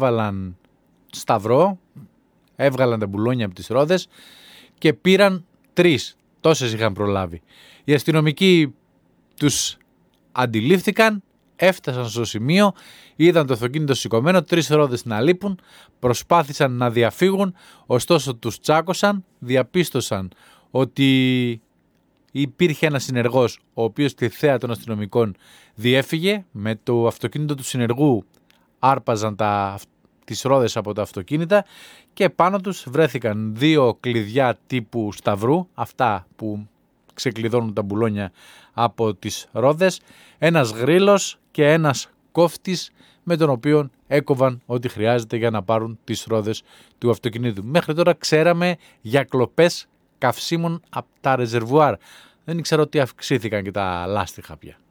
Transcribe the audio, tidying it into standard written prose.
έβαλαν σταυρό, έβγαλαν τα μπουλόνια από τις ρόδες και πήραν 3. Τόσες είχαν προλάβει. Οι αστυνομικοί τους αντιλήφθηκαν, έφτασαν στο σημείο, είδαν το αυτοκίνητο σηκωμένο, 3 ρόδες να λείπουν, προσπάθησαν να διαφύγουν, ωστόσο τους τσάκωσαν, διαπίστωσαν ότι υπήρχε ένας συνεργός ο οποίος στη θέα των αστυνομικών διέφυγε, με το αυτοκίνητο του συνεργού άρπαζαν τις ρόδες από τα αυτοκίνητα και πάνω τους βρέθηκαν 2 κλειδιά τύπου σταυρού, αυτά που ξεκλειδώνουν τα μπουλόνια από τις ρόδες, ένας γρίλος και ένας κόφτης με τον οποίο έκοβαν ό,τι χρειάζεται για να πάρουν τις ρόδες του αυτοκινήτου. Μέχρι τώρα ξέραμε για κλοπές καυσίμων από τα ρεζερβουάρ. Δεν ήξερα ότι αυξήθηκαν και τα λάστιχα πια.